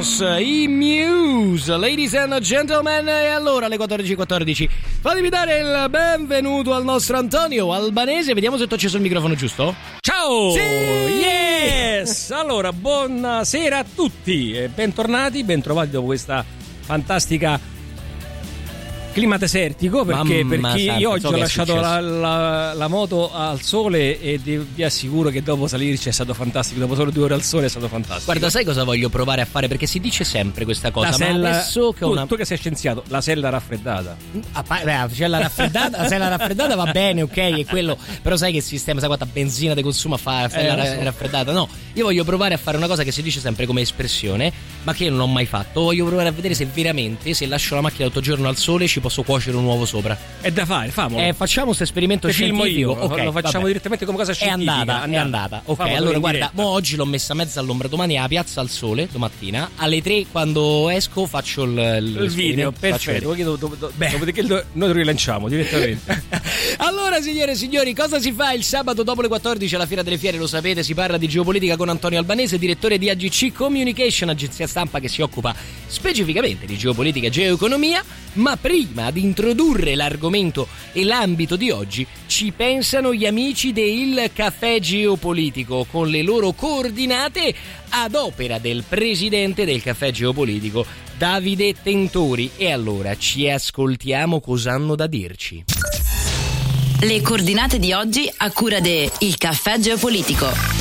Rivers, i Muse, ladies and gentlemen, e allora alle 14:14 fatemi dare il benvenuto al nostro Antonio Albanese, vediamo se ti ho acceso il microfono giusto. Ciao! Sì! Yes! Allora, buonasera a tutti e bentrovati dopo questa fantastica clima desertico, perché io oggi ho lasciato la moto al sole e vi assicuro che dopo salirci è stato fantastico, dopo solo 2 ore al sole è stato fantastico. Guarda, sai cosa voglio provare a fare? Perché si dice sempre questa cosa, ma adesso che tu che sei scienziato, la sella raffreddata. C'è la raffreddata, la sella raffreddata va bene, ok, è quello, però sai che sistema, sai quanta benzina ti consuma fare la raffreddata? No, io voglio provare a fare una cosa che si dice sempre come espressione, ma che io non ho mai fatto. Voglio provare a vedere se veramente, se lascio la macchina tutto il giorno al sole, ci posso cuocere un uovo sopra. È da fare, famolo. Facciamo questo esperimento scientifico. Okay, lo facciamo direttamente come cosa scientifica. È andata. Ok, famolo, allora guarda, oggi l'ho messa mezza all'ombra, domani alla piazza al sole, domattina alle 3 quando esco faccio il video. Perfetto. Dopodiché noi lo rilanciamo direttamente. Allora, signore e signori, cosa si fa il sabato dopo le 14 alla Fiera delle Fiere? Lo sapete, si parla di geopolitica con Antonio Albanese, direttore di AGC Communication, agenzia stampa che si occupa specificamente di geopolitica e geoeconomia. Ma prima di introdurre l'argomento e l'ambito di oggi, ci pensano gli amici del Caffè Geopolitico con le loro coordinate ad opera del presidente del Caffè Geopolitico, Davide Tentori. E allora ci ascoltiamo cosa hanno da dirci. Le coordinate di oggi a cura de Il Caffè Geopolitico.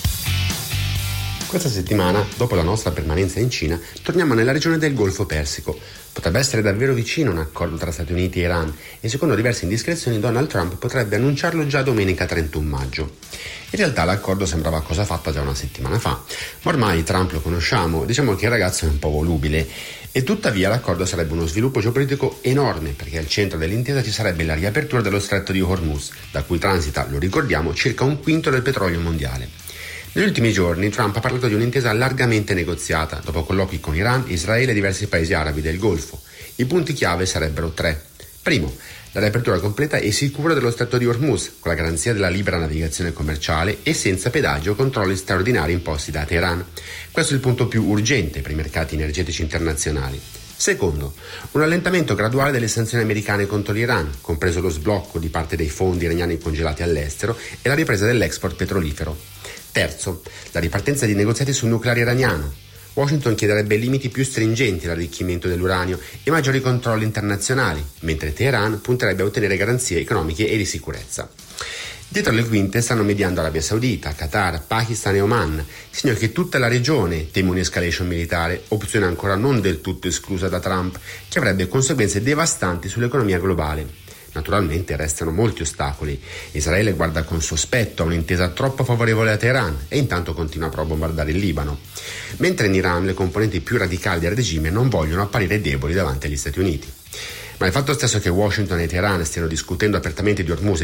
Questa settimana, dopo la nostra permanenza in Cina, torniamo nella regione del Golfo Persico. Potrebbe essere davvero vicino un accordo tra Stati Uniti e Iran e secondo diverse indiscrezioni Donald Trump potrebbe annunciarlo già domenica 31 maggio. In realtà l'accordo sembrava cosa fatta già una settimana fa, ma ormai Trump lo conosciamo, diciamo che il ragazzo è un po' volubile. E tuttavia l'accordo sarebbe uno sviluppo geopolitico enorme, perché al centro dell'intesa ci sarebbe la riapertura dello stretto di Hormuz, da cui transita, lo ricordiamo, circa 1/5 del petrolio mondiale. Negli ultimi giorni Trump ha parlato di un'intesa largamente negoziata, dopo colloqui con Iran, Israele e diversi paesi arabi del Golfo. I punti chiave sarebbero 3. Primo, la riapertura completa e sicura dello stretto di Hormuz, con la garanzia della libera navigazione commerciale e senza pedaggi o controlli straordinari imposti da Teheran. Questo è il punto più urgente per i mercati energetici internazionali. Secondo, un allentamento graduale delle sanzioni americane contro l'Iran, compreso lo sblocco di parte dei fondi iraniani congelati all'estero e la ripresa dell'export petrolifero. Terzo, la ripartenza di negoziati sul nucleare iraniano. Washington chiederebbe limiti più stringenti all'arricchimento dell'uranio e maggiori controlli internazionali, mentre Teheran punterebbe a ottenere garanzie economiche e di sicurezza. Dietro le quinte stanno mediando Arabia Saudita, Qatar, Pakistan e Oman, segno che tutta la regione teme un'escalation militare, opzione ancora non del tutto esclusa da Trump, che avrebbe conseguenze devastanti sull'economia globale. Naturalmente restano molti ostacoli. Israele guarda con sospetto a un'intesa troppo favorevole a Teheran e intanto continua a bombardare il Libano. Mentre in Iran le componenti più radicali del regime non vogliono apparire deboli davanti agli Stati Uniti. Ma il fatto stesso che Washington e Teheran stiano discutendo apertamente di Hormuz